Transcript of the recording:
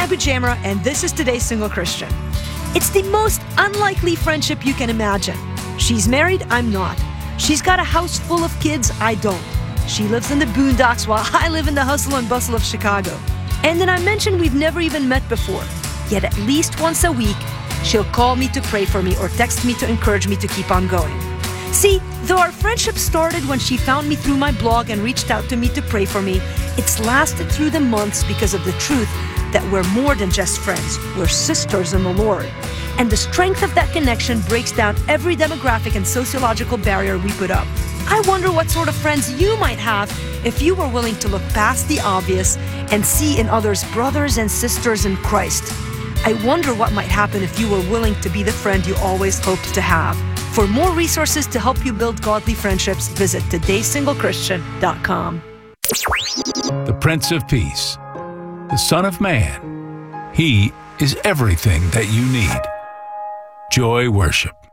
Abu Jamra, and this is Today's Single Christian. It's the most unlikely friendship you can imagine. She's married, I'm not. She's got a house full of kids, I don't. She lives in the boondocks while I live in the hustle and bustle of Chicago. And then I mentioned we've never even met before. Yet at least once a week, she'll call me to pray for me or text me to encourage me to keep on going. See, though our friendship started when she found me through my blog and reached out to me to pray for me, it's lasted through the months because of the truth that we're more than just friends. We're sisters in the Lord. And the strength of that connection breaks down every demographic and sociological barrier we put up. I wonder what sort of friends you might have if you were willing to look past the obvious and see in others brothers and sisters in Christ. I wonder what might happen if you were willing to be the friend you always hoped to have. For more resources to help you build godly friendships, visit todaysinglechristian.com. The Prince of Peace, the Son of Man. He is everything that you need. Joy Worship.